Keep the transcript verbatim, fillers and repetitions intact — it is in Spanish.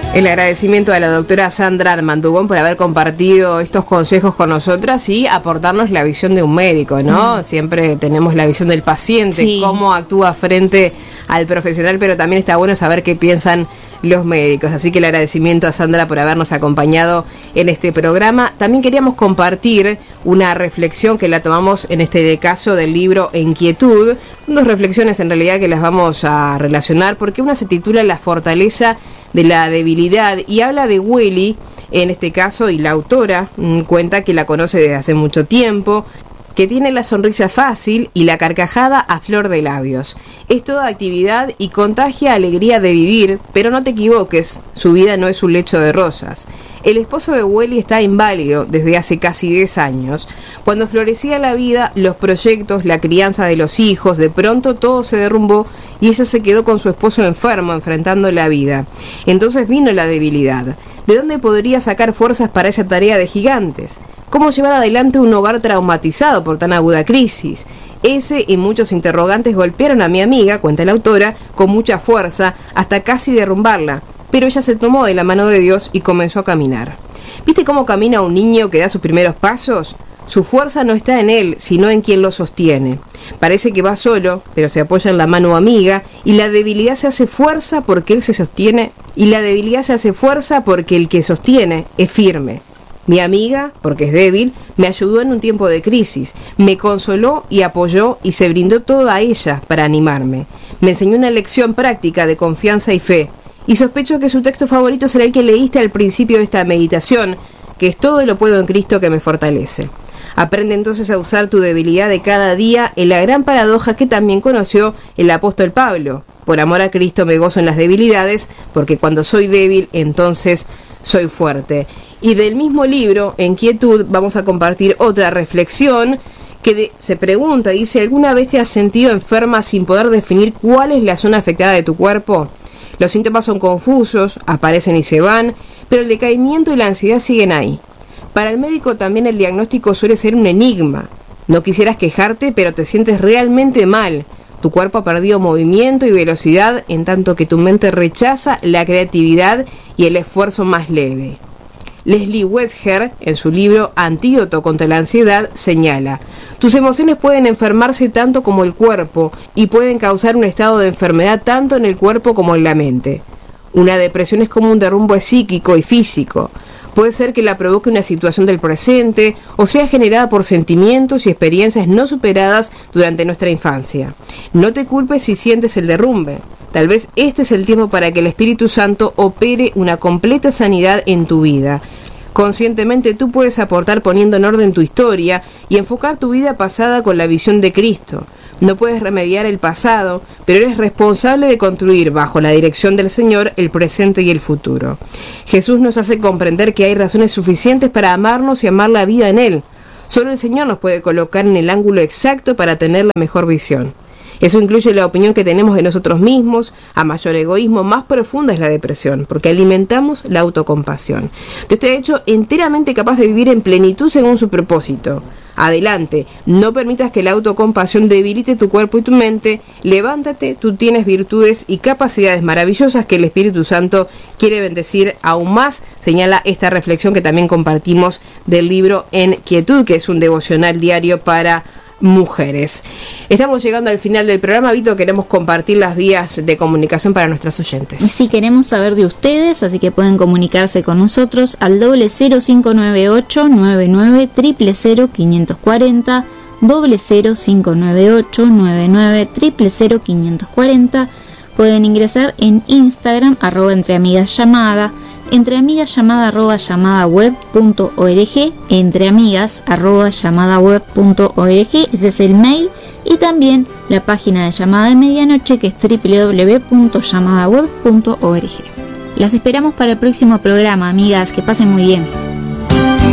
El agradecimiento a la doctora Sandra Armandugón por haber compartido estos consejos con nosotras y aportarnos la visión de un médico, ¿no? Mm. Siempre tenemos la visión del paciente, sí, cómo actúa frente al profesional, pero también está bueno saber qué piensan los médicos. Así que el agradecimiento a Sandra por habernos acompañado en este programa. También queríamos compartir una reflexión que la tomamos en este caso del libro En Quietud. Dos reflexiones en realidad que las vamos a relacionar, porque una se titula La fortaleza de la debilidad y habla de Welly, en este caso, y la autora mmm, cuenta que la conoce desde hace mucho tiempo, que tiene la sonrisa fácil y la carcajada a flor de labios. Es toda actividad y contagia alegría de vivir, pero no te equivoques, su vida no es un lecho de rosas. El esposo de Welly está inválido desde hace casi diez años. Cuando florecía la vida, los proyectos, la crianza de los hijos, de pronto todo se derrumbó y ella se quedó con su esposo enfermo, enfrentando la vida. Entonces vino la debilidad. ¿De dónde podría sacar fuerzas para esa tarea de gigantes? ¿Cómo llevar adelante un hogar traumatizado por tan aguda crisis? Ese y muchos interrogantes golpearon a mi amiga, cuenta la autora, con mucha fuerza, hasta casi derrumbarla. Pero ella se tomó de la mano de Dios y comenzó a caminar. ¿Viste cómo camina un niño que da sus primeros pasos? Su fuerza no está en él, sino en quien lo sostiene. Parece que va solo, pero se apoya en la mano amiga, y la debilidad se hace fuerza porque él se sostiene, y la debilidad se hace fuerza porque el que sostiene es firme. Mi amiga, porque es débil, me ayudó en un tiempo de crisis, me consoló y apoyó y se brindó toda ella para animarme. Me enseñó una lección práctica de confianza y fe, y sospecho que su texto favorito será el que leíste al principio de esta meditación, que es todo lo puedo en Cristo que me fortalece. Aprende entonces a usar tu debilidad de cada día en la gran paradoja que también conoció el apóstol Pablo. Por amor a Cristo me gozo en las debilidades, porque cuando soy débil, entonces soy fuerte. Y del mismo libro, En Quietud, vamos a compartir otra reflexión que de, se pregunta, dice, ¿alguna vez te has sentido enferma sin poder definir cuál es la zona afectada de tu cuerpo? Los síntomas son confusos, aparecen y se van, pero el decaimiento y la ansiedad siguen ahí. Para el médico también el diagnóstico suele ser un enigma. No quisieras quejarte, pero te sientes realmente mal. Tu cuerpo ha perdido movimiento y velocidad, en tanto que tu mente rechaza la creatividad y el esfuerzo más leve. Leslie Wedger, en su libro Antídoto contra la ansiedad, señala: tus emociones pueden enfermarse tanto como el cuerpo y pueden causar un estado de enfermedad tanto en el cuerpo como en la mente. Una depresión es como un derrumbe psíquico y físico. Puede ser que la provoque una situación del presente o sea generada por sentimientos y experiencias no superadas durante nuestra infancia. No te culpes si sientes el derrumbe. Tal vez este es el tiempo para que el Espíritu Santo opere una completa sanidad en tu vida. Conscientemente tú puedes aportar poniendo en orden tu historia y enfocar tu vida pasada con la visión de Cristo. No puedes remediar el pasado, pero eres responsable de construir bajo la dirección del Señor el presente y el futuro. Jesús nos hace comprender que hay razones suficientes para amarnos y amar la vida en Él. Solo el Señor nos puede colocar en el ángulo exacto para tener la mejor visión. Eso incluye la opinión que tenemos de nosotros mismos. A mayor egoísmo, más profunda es la depresión, porque alimentamos la autocompasión. Dios te ha hecho enteramente capaz de vivir en plenitud según su propósito. Adelante, no permitas que la autocompasión debilite tu cuerpo y tu mente. Levántate, tú tienes virtudes y capacidades maravillosas que el Espíritu Santo quiere bendecir aún más, señala esta reflexión que también compartimos del libro En Quietud, que es un devocional diario para mujeres. Estamos llegando al final del programa, Vito. Queremos compartir las vías de comunicación para nuestros oyentes. Sí, queremos saber de ustedes, así que pueden comunicarse con nosotros al doble cero cinco nueve ocho nueve nueve cero cero cero quinientos cuarenta, doble cero cinco nueve ocho nueve nueve cero cero cero quinientos cuarenta. Pueden ingresar en Instagram, arroba entreamigasllamada, entreamigasllamada arroba llamadaweb.org, entreamigas arroba llamadaweb.org, ese es el mail, y también la página de Llamada de Medianoche, que es doble u doble u doble u punto llamadaweb punto org. Las esperamos para el próximo programa, amigas, que pasen muy bien.